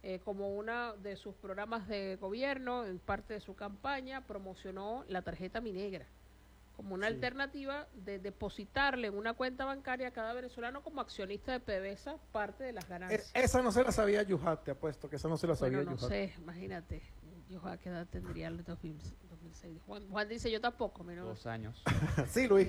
como uno de sus programas de gobierno, en parte de su campaña, promocionó la tarjeta Mi Negra como una Sí. alternativa de depositarle en una cuenta bancaria a cada venezolano como accionista de PDVSA parte de las ganancias. Esa no se la sabía Yujat, te apuesto que esa no se la Bueno, sabía no Yujat. sé, imagínate, yo a qué edad tendría el 2006. Juan dice, yo tampoco, mi no. 2 años. Sí, Luis.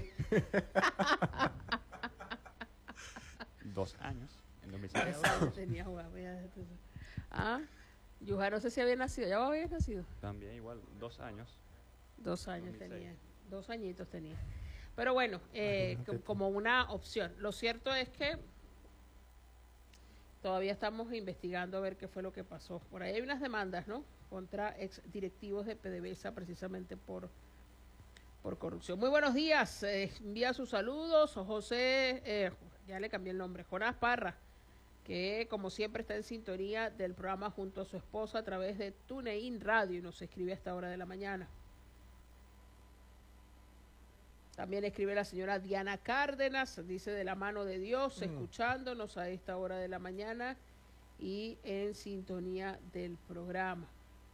2 años. En 2006. Ya tenía Juan, ah, Yuja no sé si había nacido, ¿ya había nacido? También igual, 2 años. 2 años 2006. tenía, 2 añitos tenía. Pero bueno, Imagínate tú. como una opción. Lo cierto es que todavía estamos investigando a ver qué fue lo que pasó. Por ahí hay unas demandas, ¿no? Contra ex directivos de PDVSA precisamente por corrupción. Muy buenos días, envía sus saludos, José, ya le cambié el nombre, Jonás Parra, que como siempre está en sintonía del programa junto a su esposa a través de TuneIn Radio y nos escribe a esta hora de la mañana. También escribe la señora Diana Cárdenas, dice de la mano de Dios, escuchándonos a esta hora de la mañana y en sintonía del programa.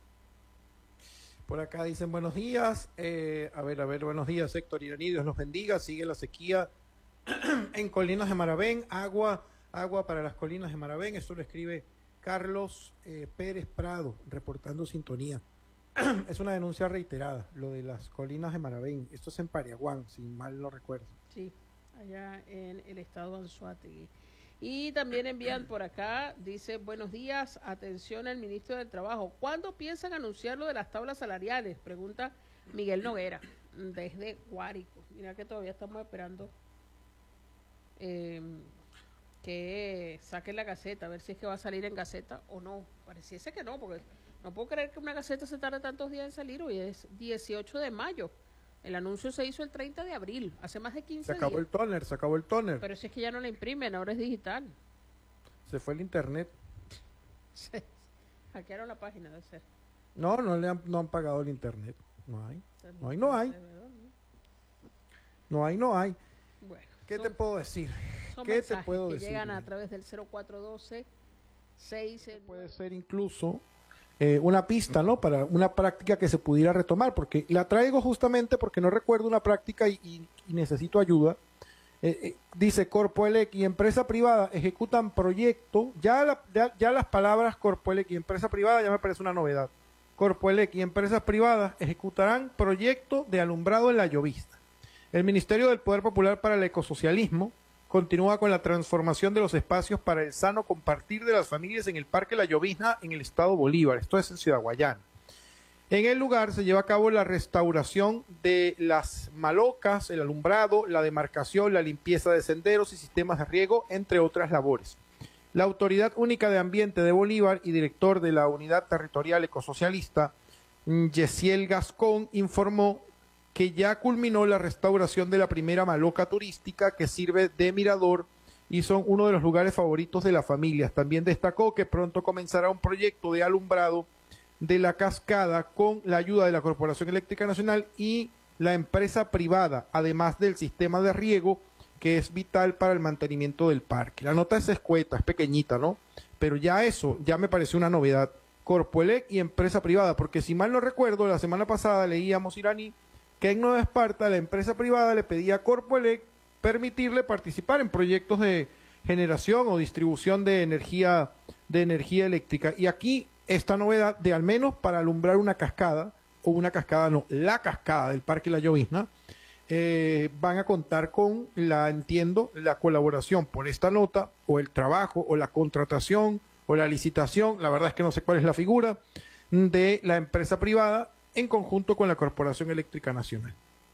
Por acá dicen buenos días. A ver, buenos días, Héctor Iraní, Dios los bendiga. Sigue la sequía en Colinas de Maravén. Agua para las Colinas de Maravén. Esto lo escribe Carlos Pérez Prado, reportando sintonía. Es una denuncia reiterada, lo de las Colinas de Maravén. Esto es en Pariaguán, si mal no recuerdo. Sí, allá en el estado de Anzoátegui. Y también envían por acá, dice, buenos días, atención al ministro del Trabajo. ¿Cuándo piensan anunciar lo de las tablas salariales? Pregunta Miguel Noguera, desde Guárico. Mira que todavía estamos esperando que saquen la Gaceta, a ver si es que va a salir en Gaceta o no. Pareciese que no, porque no puedo creer que una Gaceta se tarde tantos días en salir. Hoy es 18 de mayo. El anuncio se hizo el 30 de abril, hace más de 15 días. Se acabó el tóner. Pero si es que ya no la imprimen, ahora es digital. Se fue el internet. Hackearon la página, debe ser. No han pagado el internet. No hay. Bueno, ¿Qué te puedo decir? Son ¿Qué te mensajes puedo que decir? llegan a través del 0412 6 Puede ser incluso una pista, ¿no? Para una práctica que se pudiera retomar, porque la traigo justamente porque no recuerdo una práctica y necesito ayuda. Dice Corpoelec y empresa privada ejecutan proyecto, ya las palabras Corpoelec y empresa privada ya me parece una novedad. Corpoelec y empresas privadas ejecutarán proyecto de alumbrado en La Llovista. El Ministerio del Poder Popular para el Ecosocialismo continúa con la transformación de los espacios para el sano compartir de las familias en el Parque La Llovizna en el estado Bolívar. Esto es en Ciudad Guayana. En el lugar se lleva a cabo la restauración de las malocas, el alumbrado, la demarcación, la limpieza de senderos y sistemas de riego, entre otras labores. La Autoridad Única de Ambiente de Bolívar y director de la Unidad Territorial Ecosocialista, Yesiel Gascón, informó que ya culminó la restauración de la primera maloca turística que sirve de mirador y son uno de los lugares favoritos de las familias. También destacó que pronto comenzará un proyecto de alumbrado de la cascada con la ayuda de la Corporación Eléctrica Nacional y la empresa privada, además del sistema de riego que es vital para el mantenimiento del parque. La nota es escueta, es pequeñita, ¿no? Pero ya eso, ya me pareció una novedad. Corpoelec y empresa privada, porque si mal no recuerdo, la semana pasada leíamos, Iraní, que en Nueva Esparta la empresa privada le pedía a Corpoelec permitirle participar en proyectos de generación o distribución de energía eléctrica. Y aquí esta novedad de al menos para alumbrar una cascada, o una cascada no, la cascada del Parque La Llovizna, van a contar con la colaboración por esta nota, o el trabajo, o la contratación, o la licitación, la verdad es que no sé cuál es la figura, de la empresa privada en conjunto con la Corporación Eléctrica Nacional.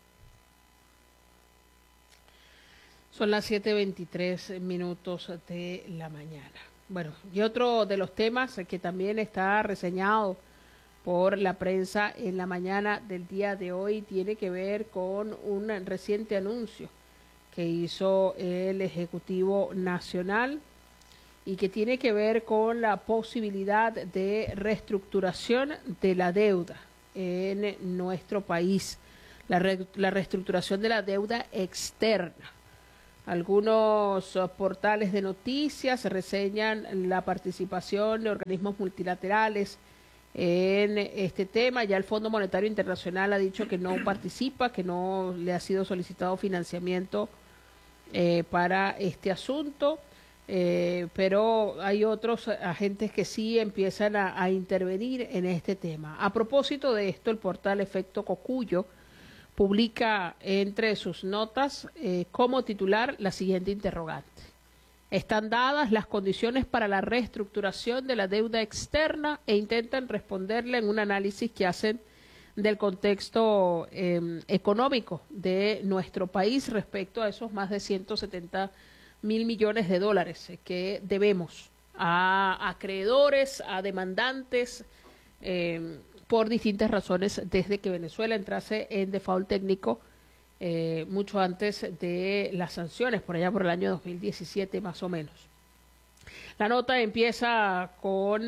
Son las 7:23 de la mañana. Bueno, y otro de los temas que también está reseñado por la prensa en la mañana del día de hoy tiene que ver con un reciente anuncio que hizo el Ejecutivo Nacional y que tiene que ver con la posibilidad de reestructuración de la deuda en nuestro país, la reestructuración de la deuda externa. Algunos portales de noticias reseñan la participación de organismos multilaterales en este tema. Ya el Fondo Monetario Internacional ha dicho que no participa, que no le ha sido solicitado financiamiento para este asunto, pero hay otros agentes que sí empiezan a intervenir en este tema. A propósito de esto, el portal Efecto Cocuyo publica entre sus notas como titular la siguiente interrogante: ¿están dadas las condiciones para la reestructuración de la deuda externa? E intentan responderle en un análisis que hacen del contexto económico de nuestro país respecto a esos más de 170.000 millones de dólares que debemos a acreedores, a demandantes, por distintas razones desde que Venezuela entrase en default técnico mucho antes de las sanciones, por allá por el año 2017 más o menos. La nota empieza con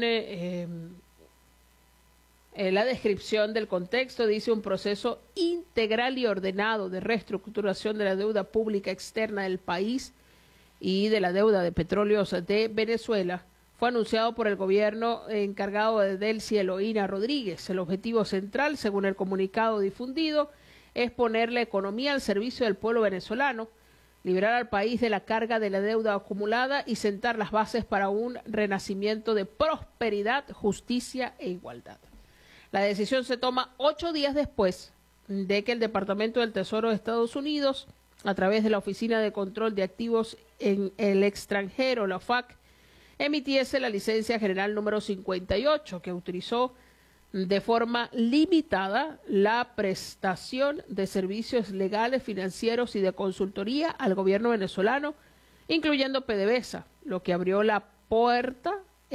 la descripción del contexto. Dice: un proceso integral y ordenado de reestructuración de la deuda pública externa del país y de la deuda de petróleos de Venezuela fue anunciado por el gobierno encargado de Delcy Eloína Rodríguez. El objetivo central, según el comunicado difundido, es poner la economía al servicio del pueblo venezolano, liberar al país de la carga de la deuda acumulada y sentar las bases para un renacimiento de prosperidad, justicia e igualdad. La decisión se toma 8 días después de que el Departamento del Tesoro de Estados Unidos, a través de la Oficina de Control de Activos en el Extranjero, la OFAC, emitiese la licencia general número 58, que autorizó de forma limitada la prestación de servicios legales, financieros y de consultoría al gobierno venezolano, incluyendo PDVSA, lo que abrió la puerta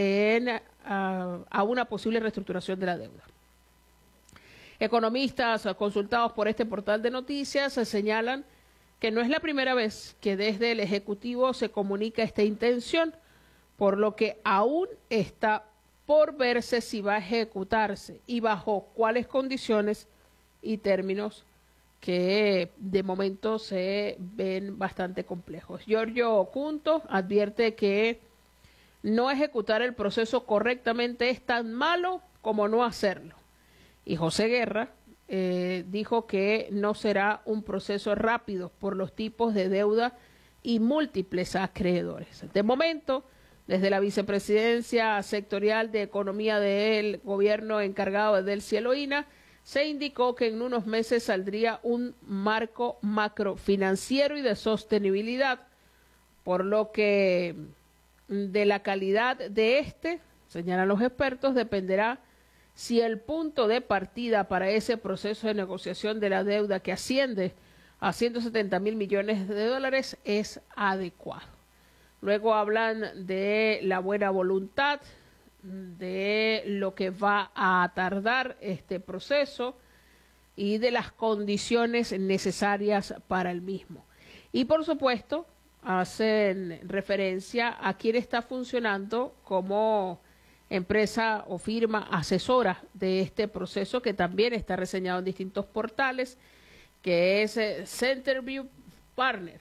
a una posible reestructuración de la deuda. Economistas consultados por este portal de noticias señalan que no es la primera vez que desde el Ejecutivo se comunica esta intención, por lo que aún está por verse si va a ejecutarse y bajo cuáles condiciones y términos, que de momento se ven bastante complejos. Giorgio Cunto advierte que no ejecutar el proceso correctamente es tan malo como no hacerlo. Y José Guerra dijo que no será un proceso rápido por los tipos de deuda y múltiples acreedores. De momento, desde la vicepresidencia sectorial de economía del gobierno encargado de Delcy Eloína, se indicó que en unos meses saldría un marco macrofinanciero y de sostenibilidad, por lo que de la calidad de este, señalan los expertos, dependerá si el punto de partida para ese proceso de negociación de la deuda, que asciende a 170.000 millones de dólares, es adecuado. Luego hablan de la buena voluntad, de lo que va a tardar este proceso y de las condiciones necesarias para el mismo. Y por supuesto, hacen referencia a quién está funcionando como empresa o firma asesora de este proceso, que también está reseñado en distintos portales, que es Centerview Partner,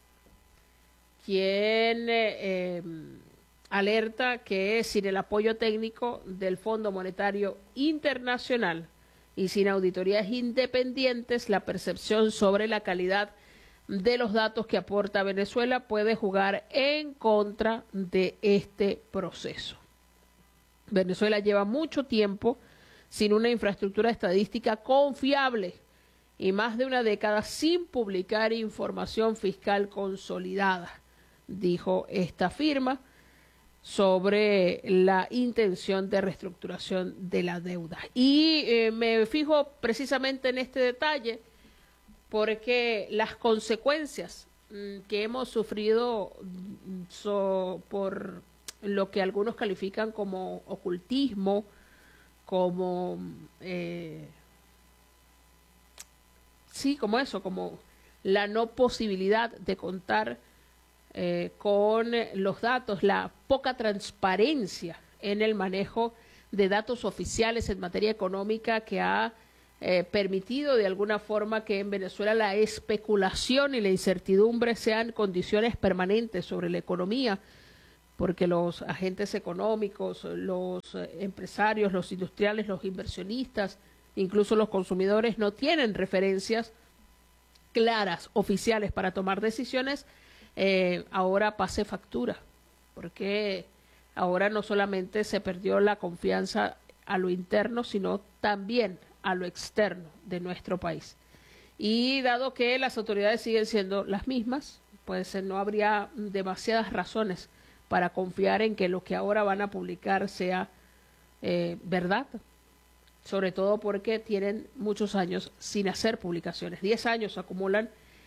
quien alerta que sin el apoyo técnico del Fondo Monetario Internacional y sin auditorías independientes, la percepción sobre la calidad de los datos que aporta Venezuela puede jugar en contra de este proceso. Venezuela lleva mucho tiempo sin una infraestructura estadística confiable y más de una década sin publicar información fiscal consolidada, dijo esta firma sobre la intención de reestructuración de la deuda. Y me fijo precisamente en este detalle porque las consecuencias que hemos sufrido por lo que algunos califican como ocultismo, como como la no posibilidad de contar con los datos, la poca transparencia en el manejo de datos oficiales en materia económica que ha permitido de alguna forma que en Venezuela la especulación y la incertidumbre sean condiciones permanentes sobre la economía, porque los agentes económicos, los empresarios, los industriales, los inversionistas, incluso los consumidores no tienen referencias claras, oficiales para tomar decisiones, ahora pase factura, porque ahora no solamente se perdió la confianza a lo interno, sino también a lo externo de nuestro país. Y dado que las autoridades siguen siendo las mismas, pues no habría demasiadas razones para confiar en que lo que ahora van a publicar sea verdad, sobre todo porque tienen muchos años sin hacer publicaciones. 10 años acumulan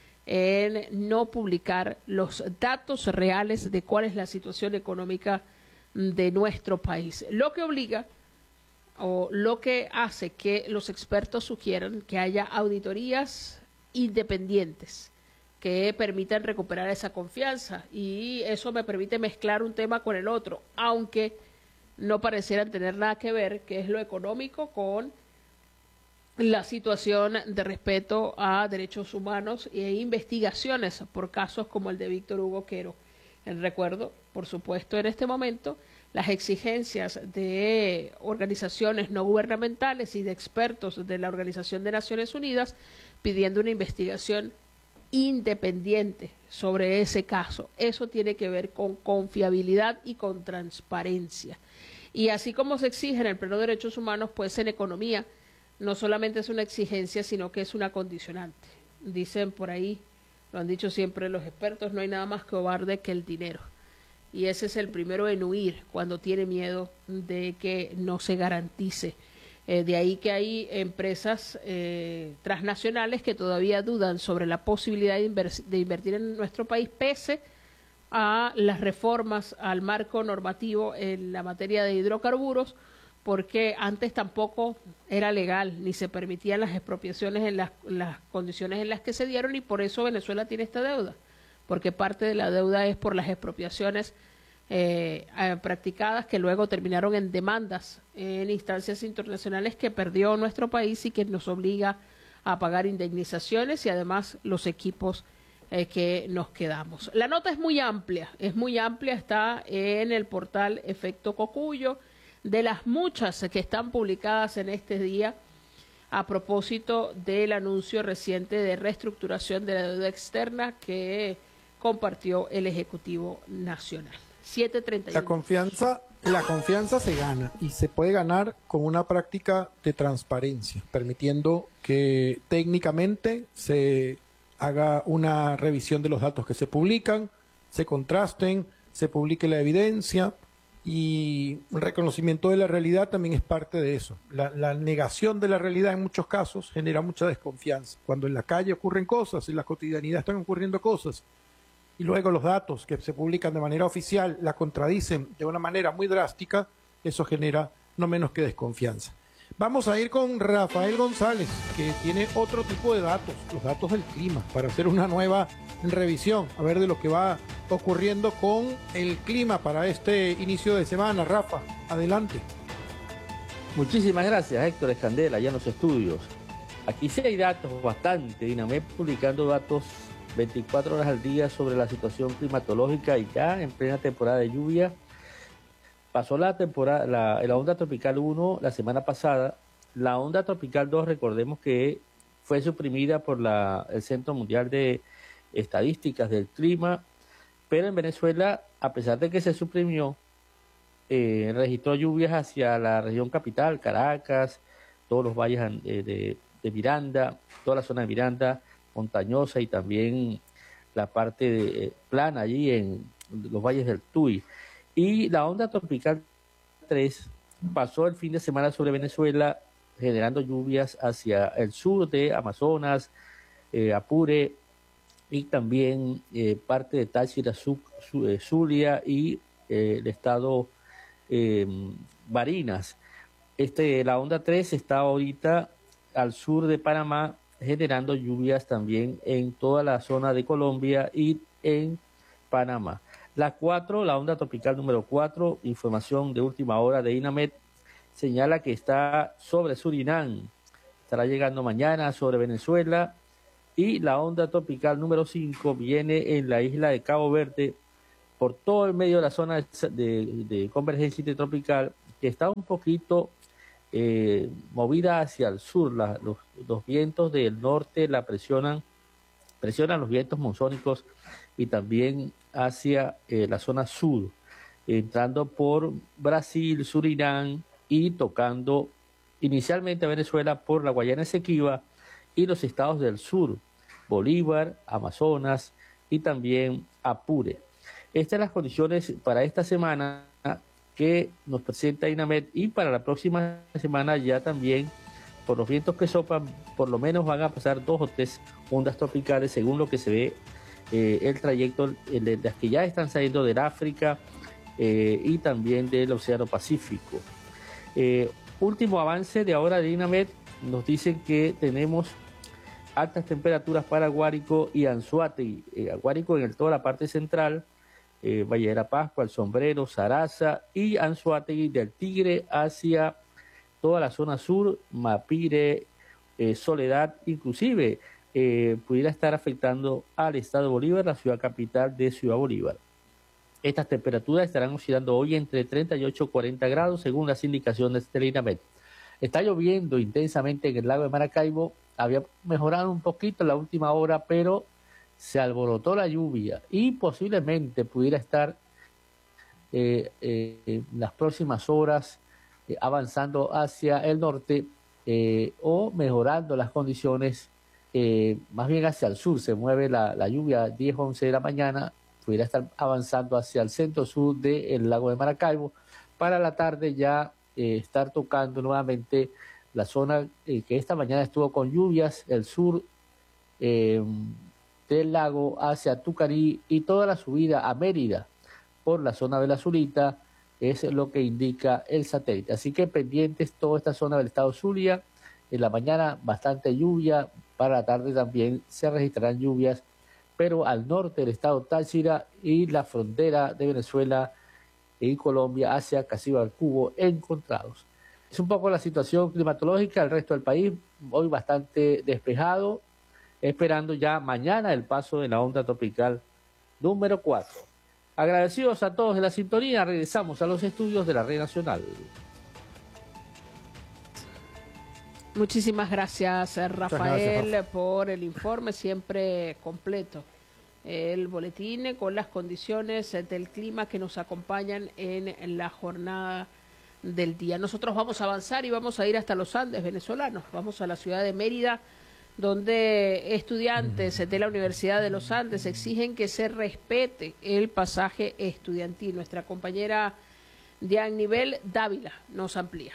en no publicar los datos reales de cuál es la situación económica de nuestro país, lo que obliga o lo que hace que los expertos sugieran que haya auditorías independientes que permitan recuperar esa confianza, y eso me permite mezclar un tema con el otro, aunque no parecieran tener nada que ver, que es lo económico con la situación de respeto a derechos humanos e investigaciones por casos como el de Víctor Hugo Quero. Recuerdo, por supuesto, en este momento, las exigencias de organizaciones no gubernamentales y de expertos de la Organización de Naciones Unidas pidiendo una investigación independiente sobre ese caso. Eso tiene que ver con confiabilidad y con transparencia. Y así como se exige en el pleno de derechos humanos, pues en economía no solamente es una exigencia, sino que es una condicionante. Dicen por ahí, lo han dicho siempre los expertos, no hay nada más cobarde que el dinero. Y ese es el primero en huir cuando tiene miedo de que no se garantice. De ahí que hay empresas transnacionales que todavía dudan sobre la posibilidad de invertir en nuestro país, pese a las reformas al marco normativo en la materia de hidrocarburos, porque antes tampoco era legal ni se permitían las expropiaciones en las condiciones en las que se dieron, y por eso Venezuela tiene esta deuda, porque parte de la deuda es por las expropiaciones practicadas, que luego terminaron en demandas en instancias internacionales que perdió nuestro país y que nos obliga a pagar indemnizaciones y además los equipos que nos quedamos. La nota es muy amplia, está en el portal Efecto Cocuyo, de las muchas que están publicadas en este día a propósito del anuncio reciente de reestructuración de la deuda externa que compartió el Ejecutivo Nacional. 7:31. La confianza se gana, y se puede ganar con una práctica de transparencia, permitiendo que técnicamente se haga una revisión de los datos que se publican, se contrasten, se publique la evidencia, y un reconocimiento de la realidad también es parte de eso. La negación de la realidad en muchos casos genera mucha desconfianza. Cuando en la calle ocurren cosas, en la cotidianidad están ocurriendo cosas, y luego los datos que se publican de manera oficial la contradicen de una manera muy drástica, eso genera no menos que desconfianza. Vamos a ir con Rafael González, que tiene otro tipo de datos, los datos del clima, para hacer una nueva revisión, a ver de lo que va ocurriendo con el clima para este inicio de semana. Rafa, adelante. Muchísimas gracias, Héctor Escandela, allá en los estudios. Aquí sí hay datos bastante, Dinamed publicando datos 24 horas al día sobre la situación climatológica, y ya en plena temporada de lluvia. Pasó la onda tropical 1 la semana pasada. La onda tropical 2, recordemos que fue suprimida por el Centro Mundial de Estadísticas del Clima, pero en Venezuela, a pesar de que se suprimió, registró lluvias hacia la región capital, Caracas, todos los valles de Miranda, toda la zona de Miranda, montañosa, y también la parte plana allí en los valles del Tuy. Y la onda tropical 3 pasó el fin de semana sobre Venezuela, generando lluvias hacia el sur de Amazonas, Apure, y también parte de Táchira, Zulia y el estado Barinas. La onda 3 está ahorita al sur de Panamá, generando lluvias también en toda la zona de Colombia y en Panamá. La 4, la onda tropical número 4, información de última hora de INAMED, señala que está sobre Surinam, estará llegando mañana sobre Venezuela, y la onda tropical número 5 viene en la isla de Cabo Verde por todo el medio de la zona de convergencia intertropical, que está un poquito movida hacia el sur. Los vientos del norte la presionan los vientos monzónicos, y también hacia la zona sur, entrando por Brasil, Surinam y tocando inicialmente a Venezuela por la Guayana Esequiba y los estados del sur, Bolívar, Amazonas y también Apure. Estas son las condiciones para esta semana que nos presenta INAMET, y para la próxima semana ya también, por los vientos que soplan, por lo menos van a pasar 2 o 3 ondas tropicales según lo que se ve el trayecto de las que ya están saliendo del África y también del Océano Pacífico. Último avance de ahora de INAMET, nos dicen que tenemos altas temperaturas para Guárico y Anzoátegui. Guárico en toda la parte central, Valle de la Pascua, El Sombrero, Saraza, y Anzoátegui del Tigre hacia toda la zona sur, Mapire, Soledad, inclusive pudiera estar afectando al estado de Bolívar, la ciudad capital de Ciudad Bolívar. Estas temperaturas estarán oscilando hoy entre 38 y 40 grados según las indicaciones del INAMET. Está lloviendo intensamente en el lago de Maracaibo, había mejorado un poquito en la última hora, pero se alborotó la lluvia y posiblemente pudiera estar en las próximas horas avanzando hacia el norte o mejorando las condiciones, más bien hacia el sur. Se mueve la lluvia a 10, 11 de la mañana, pudiera estar avanzando hacia el centro-sur del lago de Maracaibo, para la tarde ya estar tocando nuevamente la zona que esta mañana estuvo con lluvias, el sur del lago hacia Tucarí y toda la subida a Mérida por la zona de la Zulita, es lo que indica el satélite. Así que pendientes toda esta zona del estado Zulia. En la mañana bastante lluvia, para la tarde también se registrarán lluvias, pero al norte del estado Táchira y la frontera de Venezuela y Colombia hacia Casibar-Cubo encontrados. Es un poco la situación climatológica. El resto del país hoy bastante despejado, esperando ya mañana el paso de la onda tropical número 4. Agradecidos a todos de la sintonía, regresamos a los estudios de la Red Nacional. Muchísimas gracias, Rafael, por el informe siempre completo. El boletín con las condiciones del clima que nos acompañan en la jornada del día. Nosotros vamos a avanzar y vamos a ir hasta los Andes venezolanos. Vamos a la ciudad de Mérida, donde estudiantes de la Universidad de los Andes exigen que se respete el pasaje estudiantil. Nuestra compañera Dianibel Dávila nos amplía.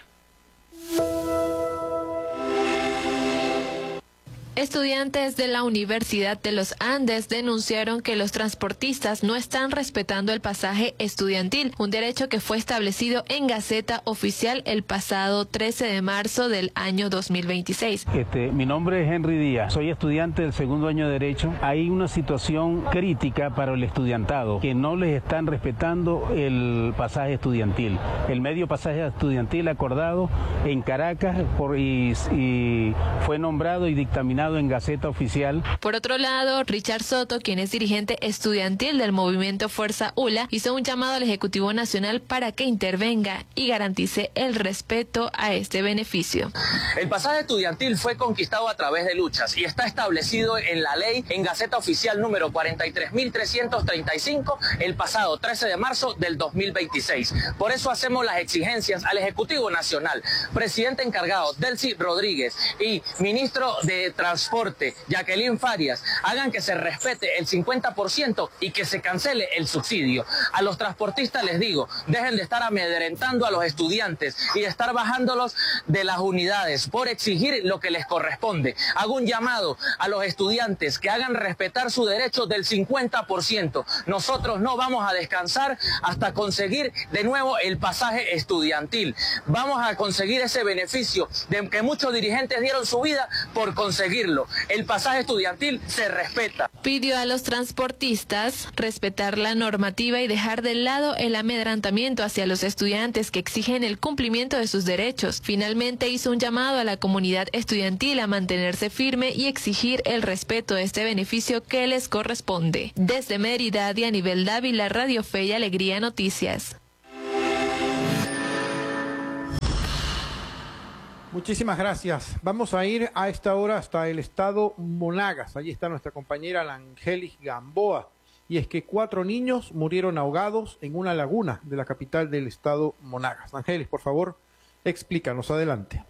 Estudiantes de la Universidad de los Andes denunciaron que los transportistas no están respetando el pasaje estudiantil, un derecho que fue establecido en Gaceta Oficial el pasado 13 de marzo del año 2026. Mi nombre es Henry Díaz, soy estudiante del segundo año de Derecho. Hay una situación crítica para el estudiantado, que no les están respetando el pasaje estudiantil. El medio pasaje estudiantil acordado en Caracas y fue nombrado y dictaminado en Gaceta Oficial. Por otro lado, Richard Soto, quien es dirigente estudiantil del movimiento Fuerza ULA, hizo un llamado al Ejecutivo Nacional para que intervenga y garantice el respeto a este beneficio. El pasaje estudiantil fue conquistado a través de luchas y está establecido en la ley en Gaceta Oficial número 43.335 el pasado 13 de marzo del 2026. Por eso hacemos las exigencias al Ejecutivo Nacional, presidente encargado Delcy Rodríguez y ministro de Transporte Jacqueline Farias, hagan que se respete el 50% y que se cancele el subsidio. A los transportistas les digo, dejen de estar amedrentando a los estudiantes y de estar bajándolos de las unidades por exigir lo que les corresponde. Hago un llamado a los estudiantes que hagan respetar su derecho del 50%. Nosotros no vamos a descansar hasta conseguir de nuevo el pasaje estudiantil. Vamos a conseguir ese beneficio de que muchos dirigentes dieron su vida por conseguir. seguirlo. El pasaje estudiantil se respeta. Pidió a los transportistas respetar la normativa y dejar de lado el amedrentamiento hacia los estudiantes que exigen el cumplimiento de sus derechos. Finalmente hizo un llamado a la comunidad estudiantil a mantenerse firme y exigir el respeto de este beneficio que les corresponde. Desde Mérida, Dianibel Dávila, Radio Fe y Alegría Noticias. Muchísimas gracias. Vamos a ir a esta hora hasta el estado Monagas. Allí está nuestra compañera Langelis Gamboa. Y es que 4 niños murieron ahogados en una laguna de la capital del estado Monagas. Langelis, por favor, explícanos. Adelante.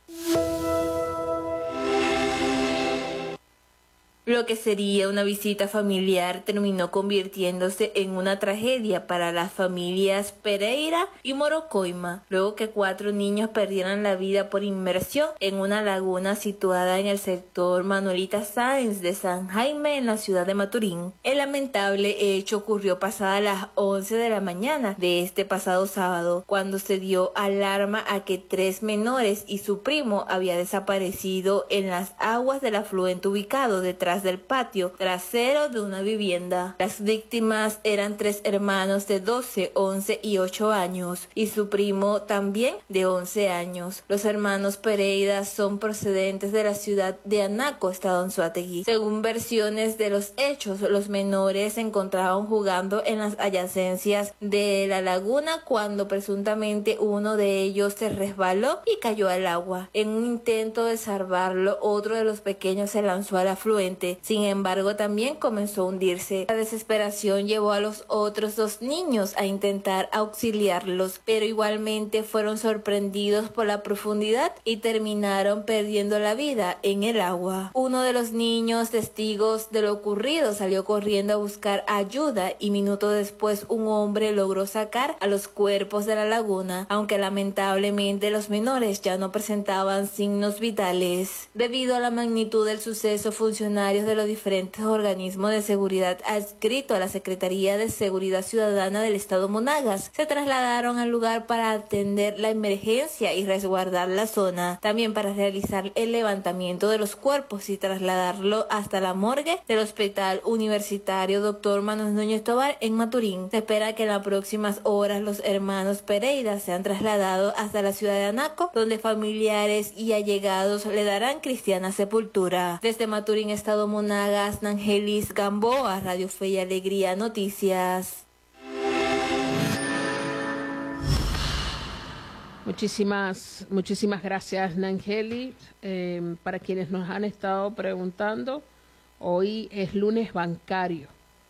Lo que sería una visita familiar terminó convirtiéndose en una tragedia para las familias Pereira y Morocoima, luego que 4 niños perdieran la vida por inmersión en una laguna situada en el sector Manuelita Sáenz de San Jaime en la ciudad de Maturín. El lamentable hecho ocurrió pasadas las 11 de la mañana de este pasado sábado, cuando se dio alarma a que 3 menores y su primo había desaparecido en las aguas del afluente ubicado detrás del patio trasero de una vivienda. Las víctimas eran 3 hermanos de 12, 11 y 8 años y su primo también de 11 años. Los hermanos Pereira son procedentes de la ciudad de Anaco, estado Anzoátegui. Según versiones de los hechos, los menores se encontraban jugando en las adyacencias de la laguna cuando presuntamente uno de ellos se resbaló y cayó al agua. En un intento de salvarlo, otro de los pequeños se lanzó al afluente. Sin embargo, también comenzó a hundirse. La desesperación llevó a los otros 2 niños a intentar auxiliarlos, pero igualmente fueron sorprendidos por la profundidad y terminaron perdiendo la vida en el agua. Uno de los niños, testigos de lo ocurrido, salió corriendo a buscar ayuda y minutos después un hombre logró sacar a los cuerpos de la laguna, aunque lamentablemente los menores ya no presentaban signos vitales. Debido a la magnitud del suceso, funcionarios de los diferentes organismos de seguridad adscritos a la Secretaría de Seguridad Ciudadana del Estado Monagas se trasladaron al lugar para atender la emergencia y resguardar la zona, también para realizar el levantamiento de los cuerpos y trasladarlo hasta la morgue del Hospital Universitario Dr. Manuel Núñez Tobar en Maturín. Se espera que en las próximas horas los hermanos Pereira sean trasladados hasta la ciudad de Anaco, donde familiares y allegados le darán cristiana sepultura. Desde Maturín, Estado Monagas, Langelis Gamboa, Radio Fe y Alegría Noticias. Muchísimas gracias, Nangeli. Para quienes nos han estado preguntando, hoy es lunes bancario.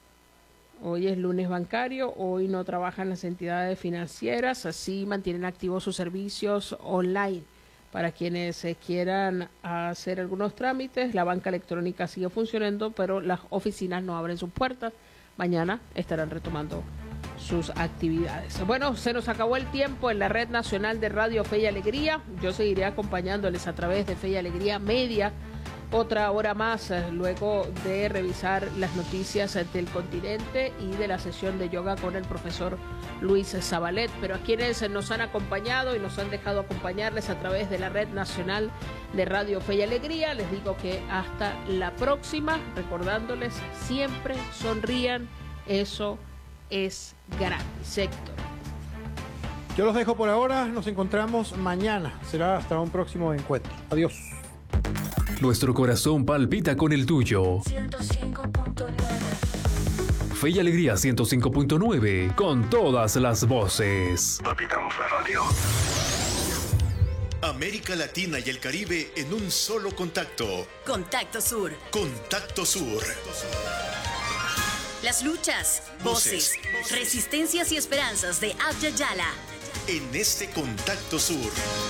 Hoy no trabajan las entidades financieras, así mantienen activos sus servicios online. Para quienes quieran hacer algunos trámites, la banca electrónica sigue funcionando, pero las oficinas no abren sus puertas. Mañana estarán retomando sus actividades. Bueno, se nos acabó el tiempo en la Red Nacional de Radio Fe y Alegría. Yo seguiré acompañándoles a través de Fe y Alegría Media otra hora más, luego de revisar las noticias del continente y de la sesión de yoga con el profesor Luis Zabalet. Pero a quienes nos han acompañado y nos han dejado acompañarles a través de la Red Nacional de Radio Fe y Alegría, les digo que hasta la próxima, recordándoles siempre sonrían, eso es gratis. Héctor. Yo los dejo por ahora, nos encontramos mañana, será hasta un próximo encuentro. Adiós. Nuestro corazón palpita con el tuyo. 105.9. Fe y Alegría 105.9, con todas las voces. Palpitamos la radio. América Latina y el Caribe en un solo contacto. Contacto Sur. Contacto Sur. Las luchas, voces, resistencias y esperanzas de Abya Yala. En este Contacto Sur.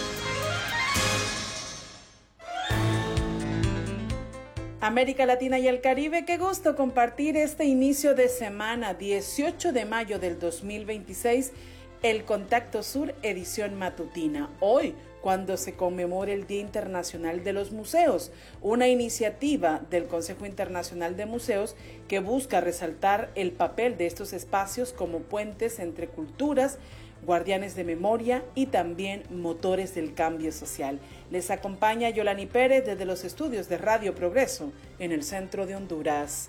América Latina y el Caribe, qué gusto compartir este inicio de semana, 18 de mayo del 2026, el Contacto Sur, edición matutina. Hoy, cuando se conmemora el Día Internacional de los Museos, una iniciativa del Consejo Internacional de Museos que busca resaltar el papel de estos espacios como puentes entre culturas, Guardianes de Memoria y también Motores del Cambio Social. Les acompaña Yolani Pérez desde los estudios de Radio Progreso en el centro de Honduras.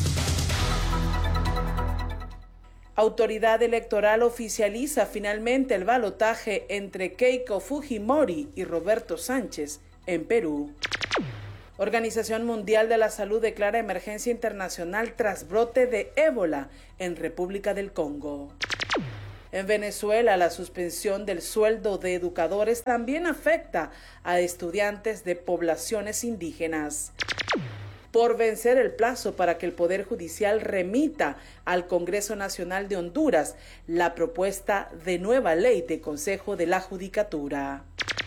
Autoridad Electoral oficializa finalmente el balotaje entre Keiko Fujimori y Roberto Sánchez en Perú. Organización Mundial de la Salud declara emergencia internacional tras brote de ébola en República del Congo. En Venezuela, la suspensión del sueldo de educadores también afecta a estudiantes de poblaciones indígenas. Por vencer el plazo para que el Poder Judicial remita al Congreso Nacional de Honduras la propuesta de nueva ley de Consejo de la Judicatura.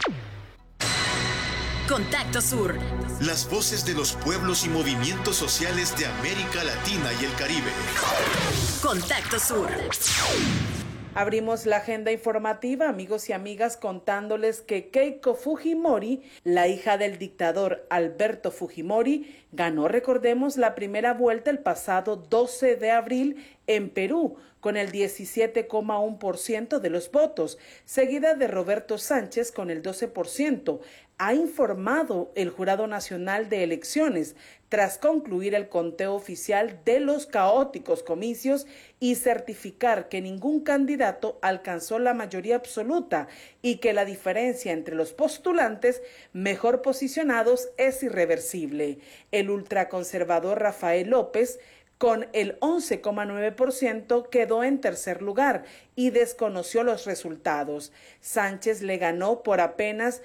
Contacto Sur. Las voces de los pueblos y movimientos sociales de América Latina y el Caribe. Contacto Sur. Abrimos la agenda informativa, amigos y amigas, contándoles que Keiko Fujimori, la hija del dictador Alberto Fujimori, ganó, recordemos, la primera vuelta el pasado 12 de abril en Perú, con el 17,1% de los votos, seguida de Roberto Sánchez con el 12%, ha informado el Jurado Nacional de Elecciones tras concluir el conteo oficial de los caóticos comicios y certificar que ningún candidato alcanzó la mayoría absoluta y que la diferencia entre los postulantes mejor posicionados es irreversible. El ultraconservador Rafael López, con el 11,9%, quedó en tercer lugar y desconoció los resultados. Sánchez le ganó por apenas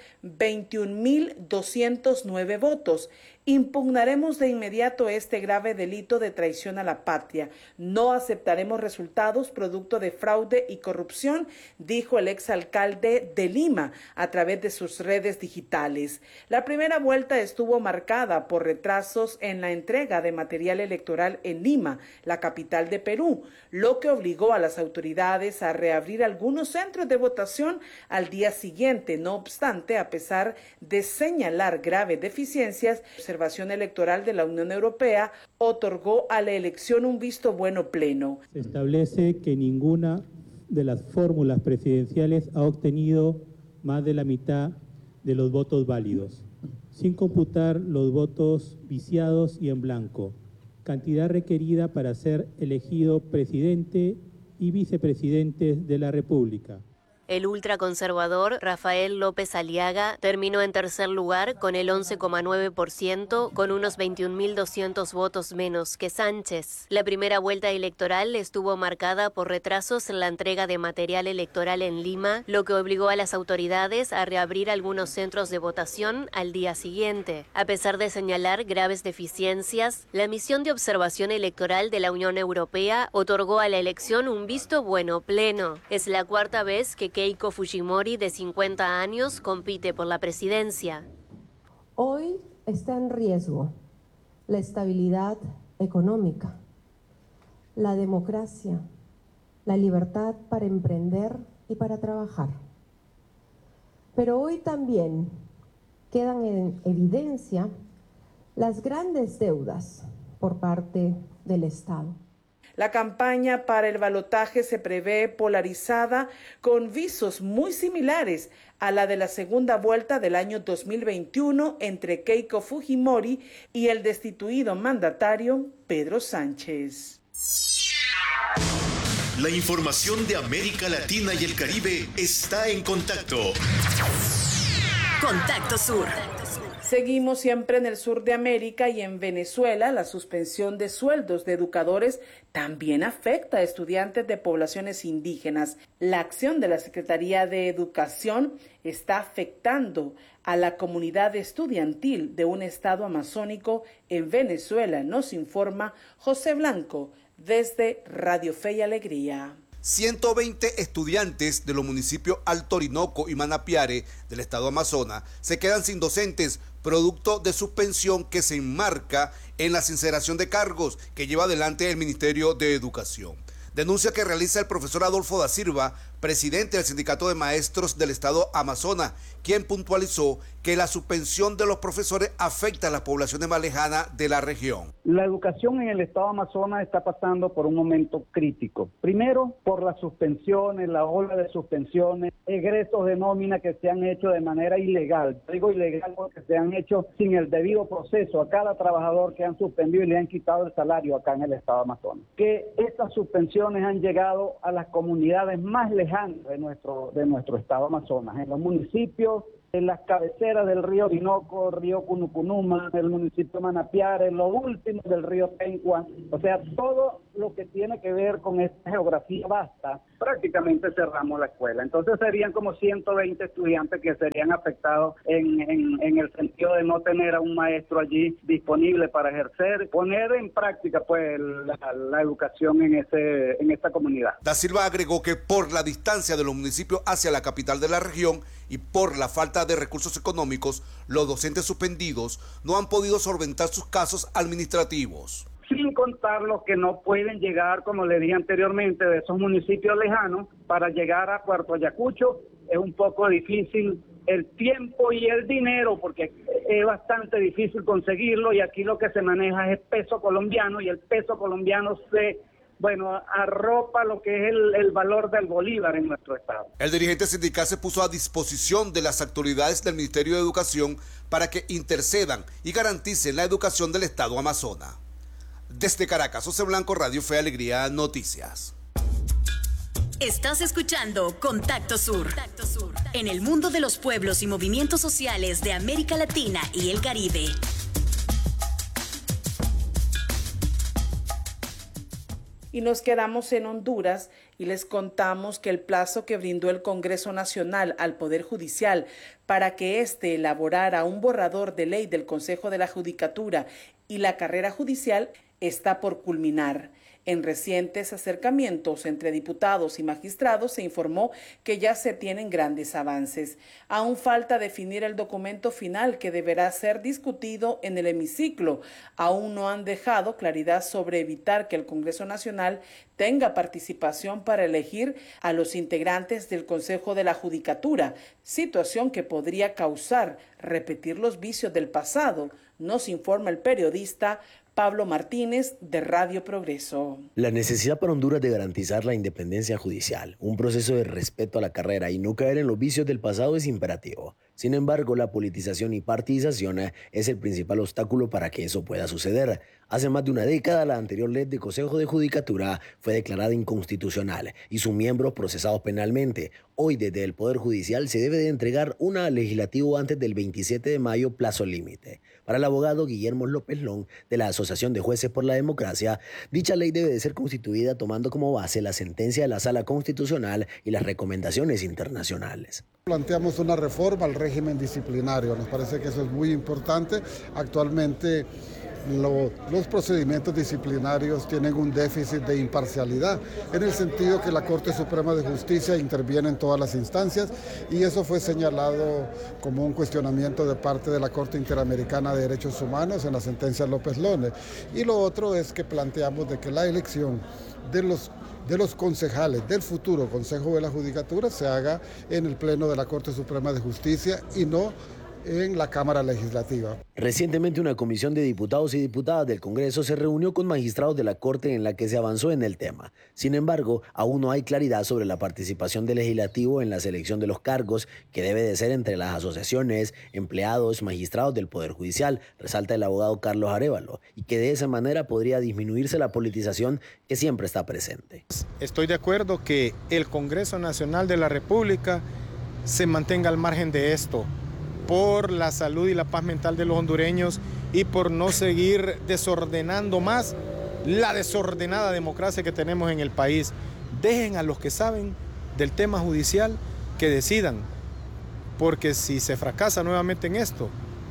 21.209 votos. Impugnaremos de inmediato este grave delito de traición a la patria. No aceptaremos resultados producto de fraude y corrupción, dijo el exalcalde de Lima a través de sus redes digitales. La primera vuelta estuvo marcada por retrasos en la entrega de material electoral en Lima, la capital de Perú, lo que obligó a las autoridades a reabrir algunos centros de votación al día siguiente. No obstante, a pesar de señalar graves deficiencias, la Observación Electoral de la Unión Europea otorgó a la elección un visto bueno pleno. Se establece que ninguna de las fórmulas presidenciales ha obtenido más de la mitad de los votos válidos, sin computar los votos viciados y en blanco, cantidad requerida para ser elegido presidente y vicepresidentes de la República. El ultraconservador Rafael López Aliaga terminó en tercer lugar con el 11,9%, con unos 21.200 votos menos que Sánchez. La primera vuelta electoral estuvo marcada por retrasos en la entrega de material electoral en Lima, lo que obligó a las autoridades a reabrir algunos centros de votación al día siguiente. A pesar de señalar graves deficiencias, la misión de observación electoral de la Unión Europea otorgó a la elección un visto bueno pleno. Es la cuarta vez que Keiko Fujimori, de 50 años, compite por la presidencia. Hoy está en riesgo la estabilidad económica, la democracia, la libertad para emprender y para trabajar. Pero hoy también quedan en evidencia las grandes deudas por parte del Estado. La campaña para el balotaje se prevé polarizada, con visos muy similares a la de la segunda vuelta del año 2021 entre Keiko Fujimori y el destituido mandatario Pedro Sánchez. La información de América Latina y el Caribe está en contacto. Contacto Sur. Seguimos siempre en el sur de América y en Venezuela. La suspensión de sueldos de educadores también afecta a estudiantes de poblaciones indígenas. La acción de la Secretaría de Educación está afectando a la comunidad estudiantil de un estado amazónico en Venezuela, nos informa José Blanco desde Radio Fe y Alegría. 120 estudiantes de los municipios Alto Orinoco y Manapiare del estado Amazonas se quedan sin docentes, producto de suspensión que se enmarca en la sinceración de cargos que lleva adelante el Ministerio de Educación. Denuncia que realiza el profesor Adolfo da Silva, presidente del Sindicato de Maestros del Estado Amazonas, quien puntualizó que la suspensión de los profesores afecta a las poblaciones más lejanas de la región. La educación en el Estado Amazonas está pasando por un momento crítico. Primero, por las suspensiones, la ola de suspensiones, egresos de nómina que se han hecho de manera ilegal. Digo ilegal porque se han hecho sin el debido proceso a cada trabajador que han suspendido y le han quitado el salario acá en el Estado Amazonas. Que estas suspensiones han llegado a las comunidades más lejanas de nuestro Estado Amazonas, en los municipios, en las cabeceras del río Orinoco, río Cunucunuma, el municipio de Manapiare, en lo último del río Pencua, o sea, todo lo que tiene que ver con esta geografía vasta, prácticamente cerramos la escuela. Entonces serían como 120 estudiantes que serían afectados en el sentido de no tener a un maestro allí disponible para ejercer, poner en práctica pues la educación en esta comunidad. Da Silva agregó que por la distancia de los municipios hacia la capital de la región y por la falta de recursos económicos, los docentes suspendidos no han podido solventar sus casos administrativos. Sin contar los que no pueden llegar, como le dije anteriormente, de esos municipios lejanos, para llegar a Puerto Ayacucho es un poco difícil el tiempo y el dinero, porque es bastante difícil conseguirlo, y aquí lo que se maneja es peso colombiano, y el peso colombiano arropa lo que es el valor del bolívar en nuestro estado. El dirigente sindical se puso a disposición de las autoridades del Ministerio de Educación para que intercedan y garanticen la educación del estado Amazonas. Desde Caracas, José Blanco, Radio Fe Alegría Noticias. Estás escuchando Contacto Sur. En el mundo de los pueblos y movimientos sociales de América Latina y el Caribe. Y nos quedamos en Honduras y les contamos que el plazo que brindó el Congreso Nacional al Poder Judicial para que éste elaborara un borrador de ley del Consejo de la Judicatura y la carrera judicial está por culminar. En recientes acercamientos entre diputados y magistrados se informó que ya se tienen grandes avances. Aún falta definir el documento final que deberá ser discutido en el hemiciclo. Aún no han dejado claridad sobre evitar que el Congreso Nacional tenga participación para elegir a los integrantes del Consejo de la Judicatura, situación que podría causar repetir los vicios del pasado, nos informa el periodista Pablo Martínez, de Radio Progreso. La necesidad para Honduras de garantizar la independencia judicial, un proceso de respeto a la carrera y no caer en los vicios del pasado es imperativo. Sin embargo, la politización y partidización es el principal obstáculo para que eso pueda suceder. Hace más de una década, la anterior ley de Consejo de Judicatura fue declarada inconstitucional y sus miembros procesados penalmente. Hoy, desde el Poder Judicial, se debe de entregar una al Legislativo antes del 27 de mayo, plazo límite. Para el abogado Guillermo López Long, de la Asociación de Jueces por la Democracia, dicha ley debe de ser constituida tomando como base la sentencia de la Sala Constitucional y las recomendaciones internacionales. Planteamos una reforma al régimen disciplinario, nos parece que eso es muy importante. Actualmente los procedimientos disciplinarios tienen un déficit de imparcialidad, en el sentido que la Corte Suprema de Justicia interviene en todas las instancias, y eso fue señalado como un cuestionamiento de parte de la Corte Interamericana de Derechos Humanos en la sentencia López Lone. Y lo otro es que planteamos de que la elección de los concejales del futuro Consejo de la Judicatura se haga en el Pleno de la Corte Suprema de Justicia y no en la Cámara Legislativa. Recientemente una comisión de diputados y diputadas del Congreso se reunió con magistrados de la Corte en la que se avanzó en el tema. Sin embargo, aún no hay claridad sobre la participación del Legislativo en la selección de los cargos, que debe de ser entre las asociaciones, empleados, magistrados del Poder Judicial, resalta el abogado Carlos Arévalo, y que de esa manera podría disminuirse la politización que siempre está presente. Estoy de acuerdo que el Congreso Nacional de la República se mantenga al margen de esto, por la salud y la paz mental de los hondureños y por no seguir desordenando más la desordenada democracia que tenemos en el país. Dejen a los que saben del tema judicial que decidan, porque si se fracasa nuevamente en esto,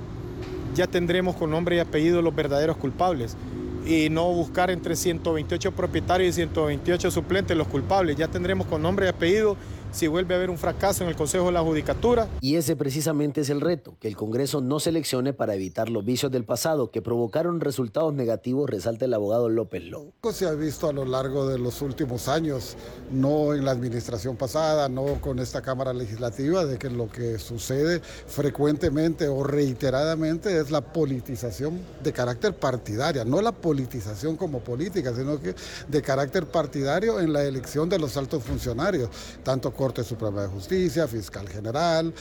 ya tendremos con nombre y apellido los verdaderos culpables, y no buscar entre 128 propietarios y 128 suplentes los culpables. Ya tendremos con nombre y apellido si vuelve a haber un fracaso en el Consejo de la Judicatura. Y ese precisamente es el reto, que el Congreso no seleccione para evitar los vicios del pasado que provocaron resultados negativos, resalta el abogado López Long. Se ha visto a lo largo de los últimos años, no en la administración pasada, no con esta Cámara Legislativa, de que lo que sucede frecuentemente o reiteradamente es la politización de carácter partidaria, no la politización como política, sino que de carácter partidario en la elección de los altos funcionarios, tanto Corte Suprema de Justicia, Fiscal General,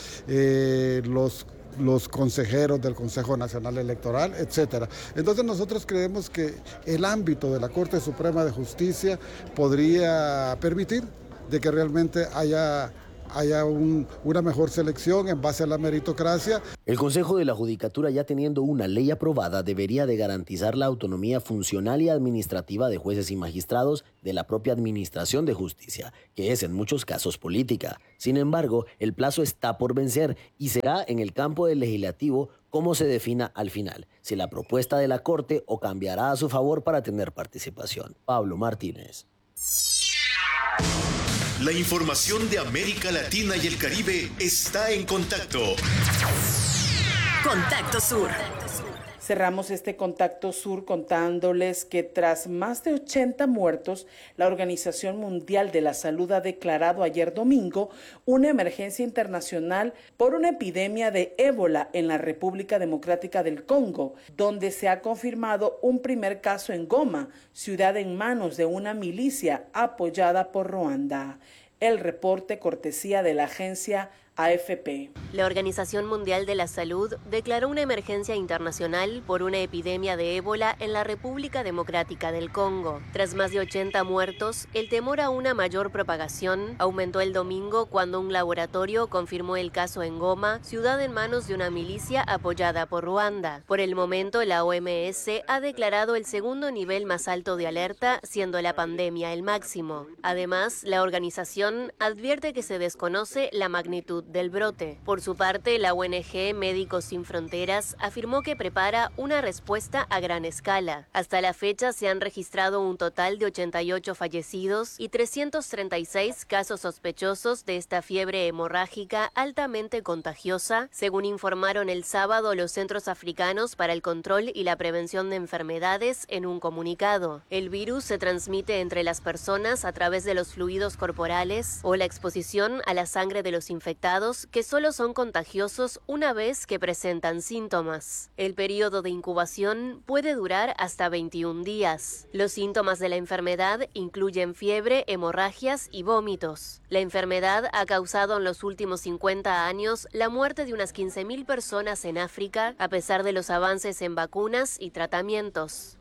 los consejeros del Consejo Nacional Electoral, etcétera. Entonces nosotros creemos que el ámbito de la Corte Suprema de Justicia podría permitir de que realmente haya una mejor selección en base a la meritocracia. El Consejo de la Judicatura, ya teniendo una ley aprobada, debería de garantizar la autonomía funcional y administrativa de jueces y magistrados de la propia Administración de Justicia, que es en muchos casos política. Sin embargo, el plazo está por vencer y será en el campo del legislativo cómo se defina al final, si la propuesta de la Corte o cambiará a su favor para tener participación. Pablo Martínez. La información de América Latina y el Caribe está en Contacto. Contacto Sur. Cerramos este Contacto Sur contándoles que tras más de 80 muertos, la Organización Mundial de la Salud ha declarado ayer domingo una emergencia internacional por una epidemia de ébola en la República Democrática del Congo, donde se ha confirmado un primer caso en Goma, ciudad en manos de una milicia apoyada por Ruanda. El reporte cortesía de la agencia AFP. La Organización Mundial de la Salud declaró una emergencia internacional por una epidemia de ébola en la República Democrática del Congo. Tras más de 80 muertos, el temor a una mayor propagación aumentó el domingo cuando un laboratorio confirmó el caso en Goma, ciudad en manos de una milicia apoyada por Ruanda. Por el momento, la OMS ha declarado el segundo nivel más alto de alerta, siendo la pandemia el máximo. Además, la organización advierte que se desconoce la magnitud del brote. Por su parte, la ONG Médicos Sin Fronteras afirmó que prepara una respuesta a gran escala. Hasta la fecha se han registrado un total de 88 fallecidos y 336 casos sospechosos de esta fiebre hemorrágica altamente contagiosa, según informaron el sábado los Centros Africanos para el Control y la Prevención de Enfermedades en un comunicado. El virus se transmite entre las personas a través de los fluidos corporales o la exposición a la sangre de los infectados, que solo son contagiosos una vez que presentan síntomas. El periodo de incubación puede durar hasta 21 días. Los síntomas de la enfermedad incluyen fiebre, hemorragias y vómitos. La enfermedad ha causado en los últimos 50 años la muerte de unas 15.000 personas en África, a pesar de los avances en vacunas y tratamientos.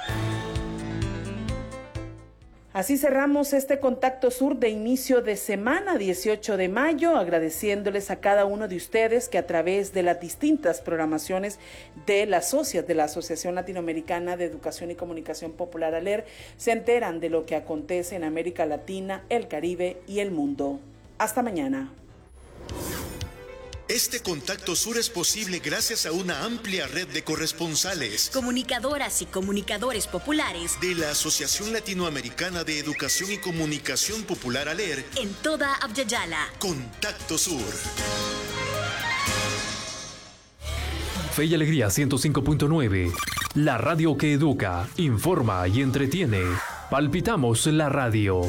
Así cerramos este Contacto Sur de inicio de semana, 18 de mayo, agradeciéndoles a cada uno de ustedes que a través de las distintas programaciones de la Asociación Latinoamericana de Educación y Comunicación Popular, ALER, se enteran de lo que acontece en América Latina, el Caribe y el mundo. Hasta mañana. Este Contacto Sur es posible gracias a una amplia red de corresponsales, comunicadoras y comunicadores populares de la Asociación Latinoamericana de Educación y Comunicación Popular, ALER, en toda Abya-Yala. Contacto Sur. Fe y Alegría 105.9, la radio que educa, informa y entretiene. Palpitamos la radio.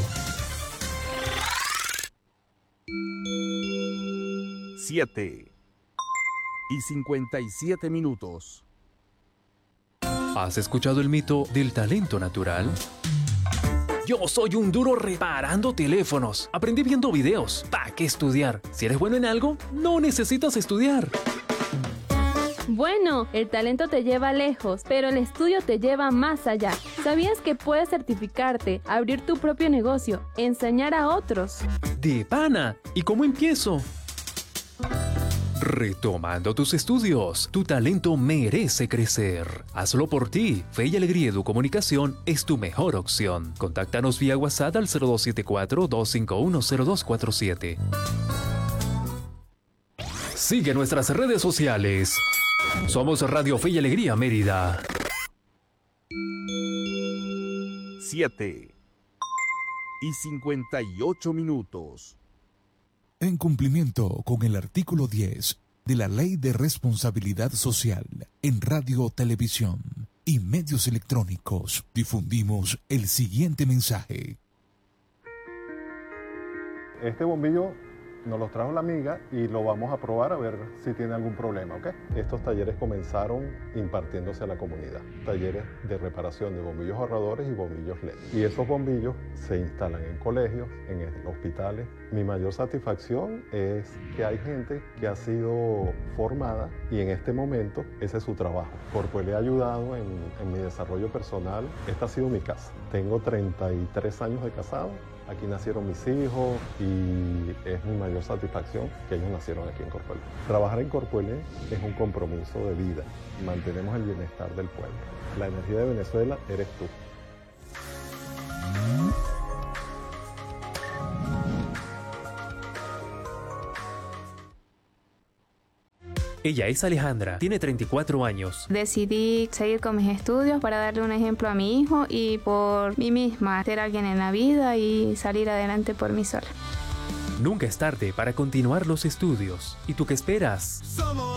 7:57. ¿Has escuchado el mito del talento natural? Yo soy un duro reparando teléfonos. Aprendí viendo videos. ¿Para qué estudiar? Si eres bueno en algo, no necesitas estudiar. Bueno, el talento te lleva lejos, pero el estudio te lleva más allá. ¿Sabías que puedes certificarte, abrir tu propio negocio, enseñar a otros? ¡De pana! ¿Y cómo empiezo? Retomando tus estudios, tu talento merece crecer. Hazlo por ti. Fe y Alegría Educomunicación es tu mejor opción. Contáctanos vía WhatsApp al 0274-251-0247. Sigue nuestras redes sociales. Somos Radio Fe y Alegría Mérida. 7:58. En cumplimiento con el artículo 10 de la Ley de Responsabilidad Social en Radio, Televisión y Medios Electrónicos, difundimos el siguiente mensaje. Este bombillo nos lo trajo la amiga y lo vamos a probar a ver si tiene algún problema, ¿ok? Estos talleres comenzaron impartiéndose a la comunidad. Talleres de reparación de bombillos ahorradores y bombillos LED. Y esos bombillos se instalan en colegios, en hospitales. Mi mayor satisfacción es que hay gente que ha sido formada y en este momento ese es su trabajo. Porque le ha ayudado en mi desarrollo personal. Esta ha sido mi casa. Tengo 33 años de casado. Aquí nacieron mis hijos y es mi mayor satisfacción que ellos nacieron aquí en Corpuelé. Trabajar en Corpuelé es un compromiso de vida. Mantenemos el bienestar del pueblo. La energía de Venezuela eres tú. Ella es Alejandra, tiene 34 años. Decidí seguir con mis estudios para darle un ejemplo a mi hijo y por mí misma, ser alguien en la vida y salir adelante por mí sola. Nunca es tarde para continuar los estudios. ¿Y tú qué esperas? Somos